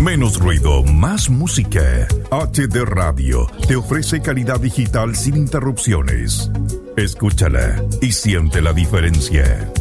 Menos ruido, más música. HD Radio te ofrece calidad digital sin interrupciones. Escúchala y siente la diferencia.